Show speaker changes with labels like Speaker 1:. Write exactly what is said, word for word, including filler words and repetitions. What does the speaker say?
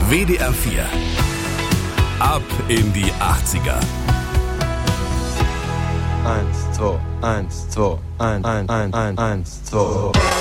Speaker 1: W D R vier. Ab in die achtziger.
Speaker 2: Eins, zwei, eins, zwei, ein, ein, ein, ein, eins, zwei.